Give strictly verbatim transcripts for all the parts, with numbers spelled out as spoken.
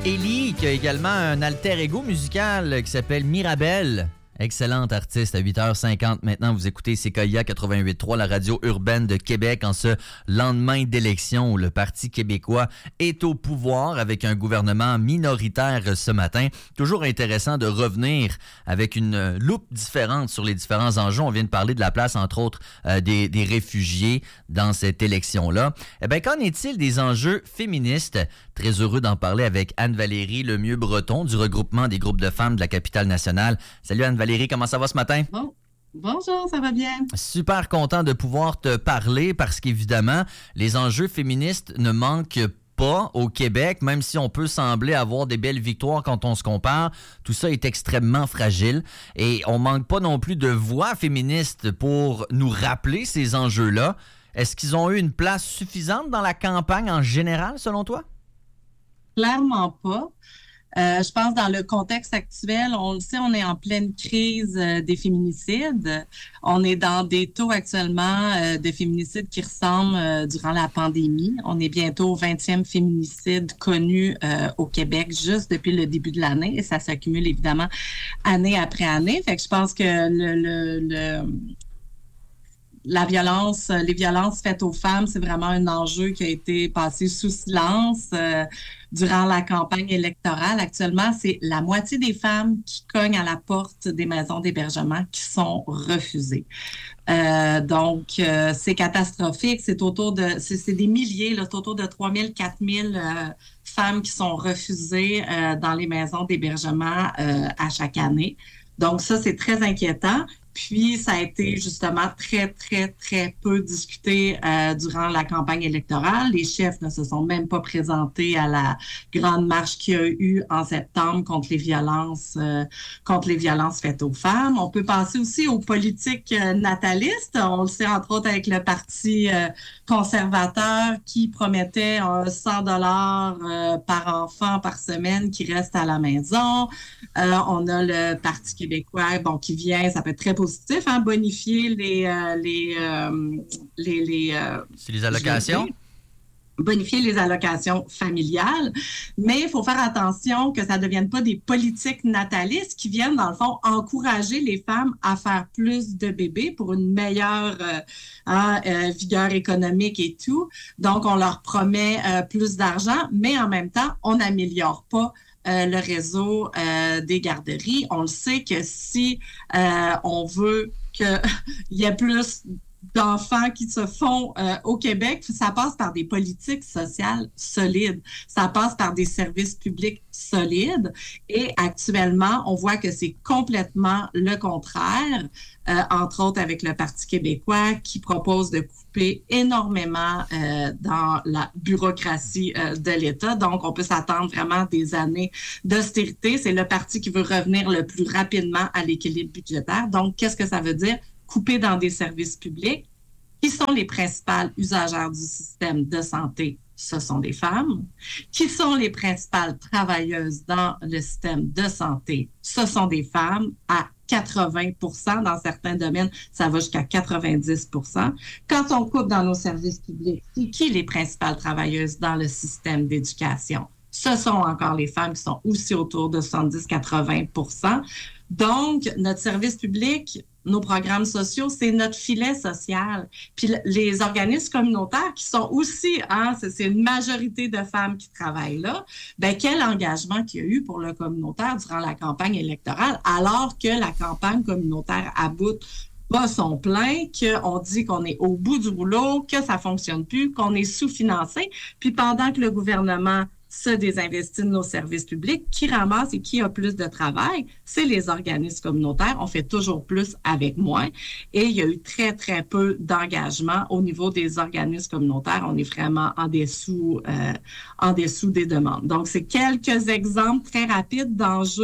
Élie, qui a également un alter ego musical qui s'appelle Mirabelle. Excellente artiste. À huit heures cinquante maintenant, vous écoutez C K I A quatre-vingt-huit point trois, la radio urbaine de Québec, en ce lendemain d'élection où le Parti québécois est au pouvoir avec un gouvernement minoritaire ce matin. Toujours intéressant de revenir avec une loupe différente sur les différents enjeux. On vient de parler de la place, entre autres, euh, des, des réfugiés dans cette élection-là. Eh bien, qu'en est-il des enjeux féministes? Très heureux d'en parler avec Anne-Valérie Lemieux-Breton du regroupement des groupes de femmes de la capitale nationale. Salut Anne-Valérie, comment ça va ce matin? Bon. Bonjour, ça va bien? Super content de pouvoir te parler parce qu'évidemment, les enjeux féministes ne manquent pas au Québec, même si on peut sembler avoir des belles victoires quand on se compare. Tout ça est extrêmement fragile et on manque pas non plus de voix féministes pour nous rappeler ces enjeux-là. Est-ce qu'ils ont eu une place suffisante dans la campagne en général, selon toi? Clairement pas. Euh, je pense dans le contexte actuel, on le sait, on est en pleine crise euh, des féminicides. On est dans des taux actuellement euh, de féminicides qui ressemblent euh, durant la pandémie. On est bientôt au vingtième féminicide connu euh, au Québec juste depuis le début de l'année et ça s'accumule évidemment année après année. Fait que je pense que le, le, le la violence, les violences faites aux femmes, c'est vraiment un enjeu qui a été passé sous silence euh, durant la campagne électorale. Actuellement, c'est la moitié des femmes qui cognent à la porte des maisons d'hébergement qui sont refusées. Euh, donc, euh, c'est catastrophique. C'est autour de, c'est, c'est des milliers, là, c'est autour de trois mille, quatre mille euh, femmes qui sont refusées euh, dans les maisons d'hébergement euh, à chaque année. Donc, ça, c'est très inquiétant. Puis, ça a été justement très, très, très peu discuté euh, durant la campagne électorale. Les chefs ne se sont même pas présentés à la grande marche qu'il y a eu en septembre contre les violences, euh, contre les violences faites aux femmes. On peut penser aussi aux politiques euh, natalistes. On le sait entre autres avec le Parti euh, conservateur qui promettait un cent dollars euh, par enfant par semaine qui reste à la maison. Euh, on a le Parti québécois, bon, qui vient, ça peut être très positif, hein, bonifier les euh, les euh, les, les euh, c'est les allocations. Bonifier les allocations familiales, mais il faut faire attention que ça ne devienne pas des politiques natalistes qui viennent, dans le fond, encourager les femmes à faire plus de bébés pour une meilleure euh, hein, euh, vigueur économique et tout. Donc, on leur promet euh, plus d'argent, mais en même temps, on n'améliore pas Euh, le réseau euh, des garderies. On le sait que si euh, on veut qu'il y ait plus d'enfants qui se font euh, au Québec, ça passe par des politiques sociales solides. Ça passe par des services publics solides. Et actuellement, on voit que c'est complètement le contraire, euh, entre autres avec le Parti québécois qui propose de couper énormément euh, dans la bureaucratie euh, de l'État. Donc, on peut s'attendre vraiment à des années d'austérité. C'est le parti qui veut revenir le plus rapidement à l'équilibre budgétaire. Donc, qu'est-ce que ça veut dire? Couper dans des services publics. Qui sont les principales usagères du système de santé? Ce sont des femmes. Qui sont les principales travailleuses dans le système de santé? Ce sont des femmes à quatre-vingts pour cent. Dans certains domaines, ça va jusqu'à quatre-vingt-dix pour cent. Quand on coupe dans nos services publics, c'est qui les principales travailleuses dans le système d'éducation? Ce sont encore les femmes qui sont aussi autour de soixante-dix à quatre-vingts pour cent. Donc, notre service public, nos programmes sociaux, c'est notre filet social. Puis les organismes communautaires qui sont aussi, hein, c'est, c'est une majorité de femmes qui travaillent là, ben quel engagement qu'il y a eu pour le communautaire durant la campagne électorale, alors que la campagne communautaire à bout bat son plein, qu'on dit qu'on est au bout du rouleau, que ça fonctionne plus, qu'on est sous-financé. Puis pendant que le gouvernement se désinvestit de nos services publics, qui ramasse et qui a plus de travail, c'est les organismes communautaires. On fait toujours plus avec moins. Et il y a eu très, très peu d'engagement au niveau des organismes communautaires. On est vraiment en dessous, euh, en dessous des demandes. Donc, c'est quelques exemples très rapides d'enjeux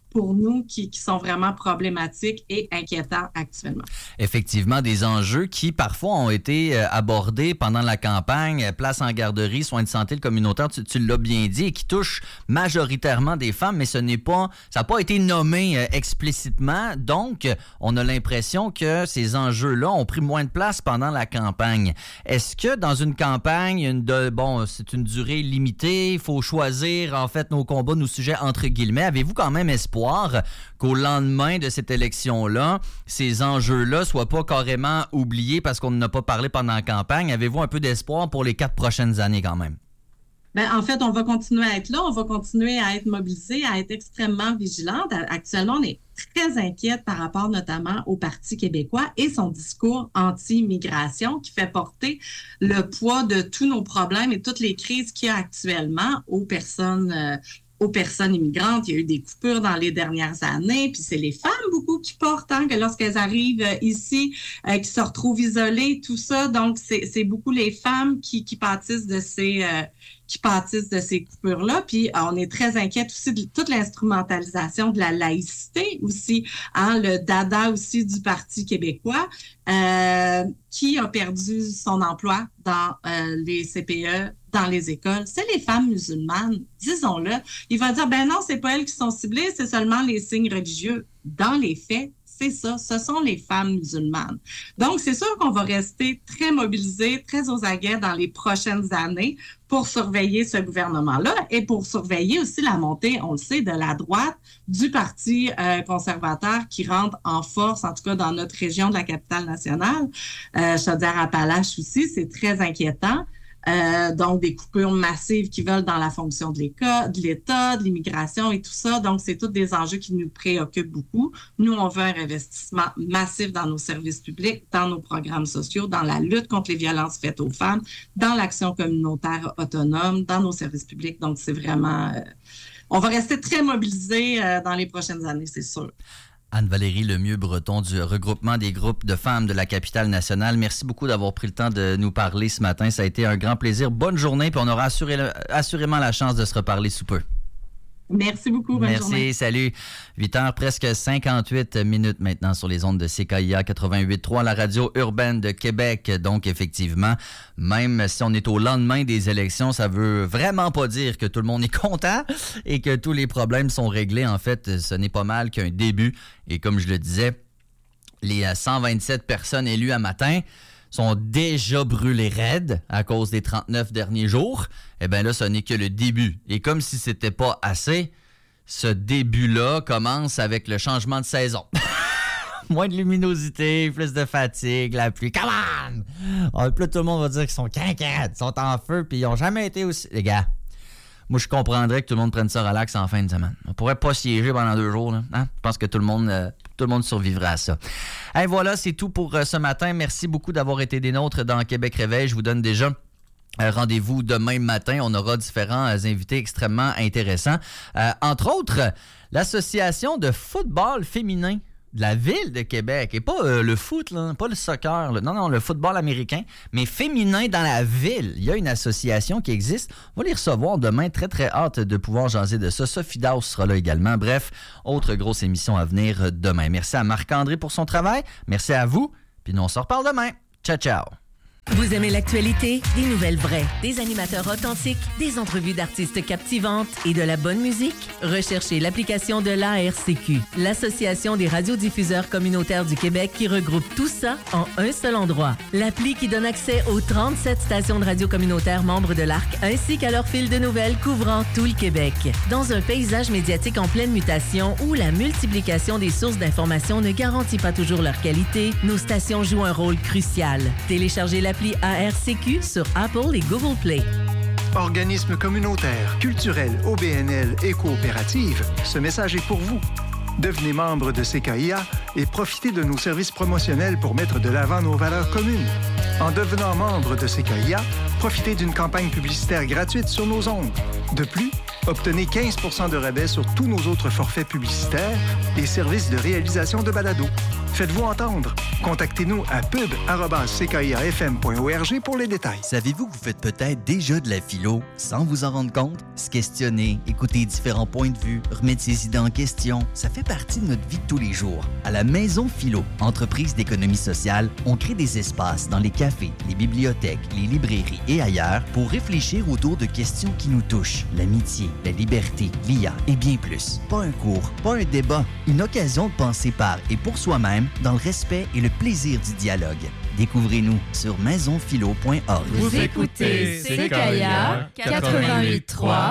pour nous qui, qui sont vraiment problématiques et inquiétants actuellement. Effectivement, des enjeux qui parfois ont été abordés pendant la campagne, place en garderie, soins de santé, le communautaire, tu, tu l'as bien dit, et qui touchent majoritairement des femmes, mais ce n'est pas, ça n'a pas été nommé euh, explicitement. Donc, on a l'impression que ces enjeux-là ont pris moins de place pendant la campagne. Est-ce que dans une campagne, une de, bon, c'est une durée limitée, il faut choisir en fait nos combats, nos sujets entre guillemets. Avez-vous quand même espoir qu'au lendemain de cette élection-là, ces enjeux-là soient pas carrément oubliés parce qu'on n'en a pas parlé pendant la campagne? Avez-vous un peu d'espoir pour les quatre prochaines années quand même? Bien, en fait, on va continuer à être là, on va continuer à être mobilisés, à être extrêmement vigilante. Actuellement, on est très inquiète par rapport notamment au Parti québécois et son discours anti-immigration qui fait porter le poids de tous nos problèmes et toutes les crises qu'il y a actuellement aux personnes euh, aux personnes immigrantes. Il y a eu des coupures dans les dernières années, puis c'est les femmes beaucoup qui portent, hein, que lorsqu'elles arrivent euh, ici, euh, qui se retrouvent isolées, tout ça. Donc, c'est, c'est beaucoup les femmes qui, qui pâtissent de ces... Euh, qui pâtissent de ces coupures-là. Puis, euh, on est très inquiète aussi de toute l'instrumentalisation de la laïcité aussi, hein, le dada aussi du Parti québécois, euh, qui a perdu son emploi dans euh, les C P E, dans les écoles. C'est les femmes musulmanes, disons-le. Il va dire, ben non, c'est pas elles qui sont ciblées, c'est seulement les signes religieux. Dans les faits, c'est ça, ce sont les femmes musulmanes. Donc, c'est sûr qu'on va rester très mobilisés, très aux aguets dans les prochaines années pour surveiller ce gouvernement-là et pour surveiller aussi la montée, on le sait, de la droite, du Parti euh, conservateur qui rentre en force, en tout cas dans notre région de la capitale nationale. Euh, Chaudière-Appalaches aussi, c'est très inquiétant. Euh, donc, des coupures massives qui veulent dans la fonction de l'État, de l'État, de l'immigration et tout ça. Donc, c'est tous des enjeux qui nous préoccupent beaucoup. Nous, on veut un investissement massif dans nos services publics, dans nos programmes sociaux, dans la lutte contre les violences faites aux femmes, dans l'action communautaire autonome, dans nos services publics. Donc, c'est vraiment... Euh, on va rester très mobilisés euh, dans les prochaines années, c'est sûr. Anne-Valérie Lemieux-Breton du regroupement des groupes de femmes de la capitale nationale. Merci beaucoup d'avoir pris le temps de nous parler ce matin. Ça a été un grand plaisir. Bonne journée, puis on aura assuré, assurément la chance de se reparler sous peu. Merci beaucoup. Bonne Merci, journée. salut. huit heures, presque cinquante-huit minutes maintenant sur les ondes de C K I A quatre-vingt-huit trois, la radio urbaine de Québec. Donc, effectivement, même si on est au lendemain des élections, ça veut vraiment pas dire que tout le monde est content et que tous les problèmes sont réglés. En fait, ce n'est pas mal qu'un début. Et comme je le disais, les cent vingt-sept personnes élues à matin sont déjà brûlés raides à cause des trente-neuf derniers jours. Eh bien là, ce n'est que le début. Et comme si c'était pas assez, ce début-là commence avec le changement de saison. Moins de luminosité, plus de fatigue, la pluie. Come on! Oh, puis là, tout le monde va dire qu'ils sont quinquettes, ils sont en feu, puis ils n'ont jamais été aussi... Les gars, moi, je comprendrais que tout le monde prenne ça relax en fin de semaine. On pourrait pas siéger pendant deux jours. Là, hein? Je pense que tout le monde... Euh, Tout le monde survivra à ça. Et voilà, c'est tout pour euh, ce matin. Merci beaucoup d'avoir été des nôtres dans Québec Réveil. Je vous donne déjà euh, rendez-vous demain matin. On aura différents euh, invités extrêmement intéressants. Euh, entre autres, l'Association de football féminin de la ville de Québec. Et pas euh, le foot, là, pas le soccer. Là. Non, non, le football américain, mais féminin dans la ville. Il y a une association qui existe. On va les recevoir demain. Très, très hâte de pouvoir jaser de ça. Sophie Daus sera là également. Bref, autre grosse émission à venir demain. Merci à Marc-André pour son travail. Merci à vous. Puis nous, on se reparle demain. Ciao, ciao. Vous aimez l'actualité? Des nouvelles vraies, des animateurs authentiques, des entrevues d'artistes captivantes et de la bonne musique? Recherchez l'application de l'A R C Q, l'Association des radiodiffuseurs communautaires du Québec, qui regroupe tout ça en un seul endroit. L'appli qui donne accès aux trente-sept stations de radio communautaires membres de l'A R C, ainsi qu'à leur fil de nouvelles couvrant tout le Québec. Dans un paysage médiatique en pleine mutation où la multiplication des sources d'informations ne garantit pas toujours leur qualité, nos stations jouent un rôle crucial. Téléchargez l'appli A R C Q sur Apple et Google Play. Organismes communautaires, culturels, O B N L et coopératives, ce message est pour vous. Devenez membre de C K I A et profitez de nos services promotionnels pour mettre de l'avant nos valeurs communes. En devenant membre de C K I A, profitez d'une campagne publicitaire gratuite sur nos ondes. De plus, Obtenez quinze pour cent de rabais sur tous nos autres forfaits publicitaires et services de réalisation de balado. Faites-vous entendre. Contactez-nous à pub arobase c k i a f m point org pour les détails. Savez-vous que vous faites peut-être déjà de la philo sans vous en rendre compte? Se questionner, écouter différents points de vue, remettre ses idées en question, ça fait partie de notre vie de tous les jours. À la Maison Philo, entreprise d'économie sociale, on crée des espaces dans les cafés, les bibliothèques, les librairies et ailleurs pour réfléchir autour de questions qui nous touchent. L'amitié, la liberté, l'I A et bien plus. Pas un cours, pas un débat, une occasion de penser par et pour soi-même dans le respect et le plaisir du dialogue. Découvrez-nous sur maison philo point org. Vous écoutez C K I A quatre-vingt-huit point trois.